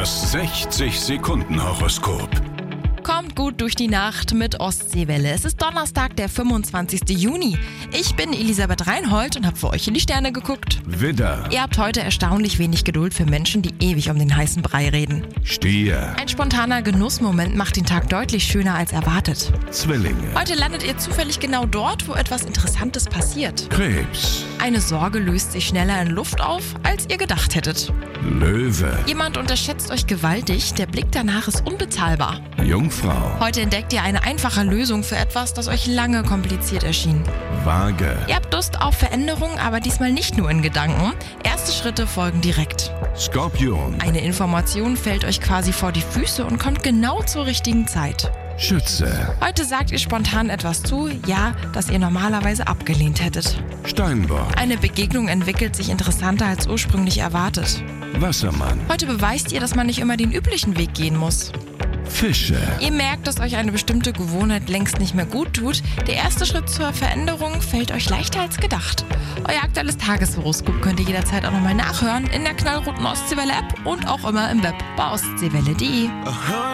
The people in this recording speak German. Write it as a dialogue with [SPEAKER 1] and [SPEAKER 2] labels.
[SPEAKER 1] Das 60-Sekunden-Horoskop.
[SPEAKER 2] Kommt gut durch die Nacht mit Ostseewelle. Es ist Donnerstag, der 25. Juni. Ich bin Elisabeth Reinhold und habe für euch in die Sterne geguckt.
[SPEAKER 1] Widder,
[SPEAKER 2] Ihr habt heute erstaunlich wenig Geduld für Menschen, die ewig um den heißen Brei reden.
[SPEAKER 1] Stier,
[SPEAKER 2] Ein spontaner Genussmoment macht den Tag deutlich schöner als erwartet.
[SPEAKER 1] Zwillinge,
[SPEAKER 2] Heute landet ihr zufällig genau dort, wo etwas Interessantes passiert.
[SPEAKER 1] Krebs,
[SPEAKER 2] Eine Sorge löst sich schneller in Luft auf, als ihr gedacht hättet.
[SPEAKER 1] Löwe,
[SPEAKER 2] Jemand unterschätzt euch gewaltig, der Blick danach ist unbezahlbar.
[SPEAKER 1] Jungfrau,
[SPEAKER 2] Heute entdeckt ihr eine einfache Lösung für etwas, das euch lange kompliziert erschien.
[SPEAKER 1] Waage,
[SPEAKER 2] Ihr habt Lust auf Veränderung, aber diesmal nicht nur in Gedanken. Erste Schritte folgen direkt.
[SPEAKER 1] Skorpion,
[SPEAKER 2] Eine Information fällt euch quasi vor die Füße und kommt genau zur richtigen Zeit.
[SPEAKER 1] Schütze,
[SPEAKER 2] Heute sagt ihr spontan etwas zu, ja, das ihr normalerweise abgelehnt hättet.
[SPEAKER 1] Steinbock,
[SPEAKER 2] Eine Begegnung entwickelt sich interessanter als ursprünglich erwartet.
[SPEAKER 1] Wassermann,
[SPEAKER 2] Heute beweist ihr, dass man nicht immer den üblichen Weg gehen muss.
[SPEAKER 1] Fische,
[SPEAKER 2] Ihr merkt, dass euch eine bestimmte Gewohnheit längst nicht mehr gut tut. Der erste Schritt zur Veränderung fällt euch leichter als gedacht. Euer aktuelles Tageshoroskop könnt ihr jederzeit auch nochmal nachhören in der knallroten Ostseewelle-App und auch immer im Web bei ostseewelle.de.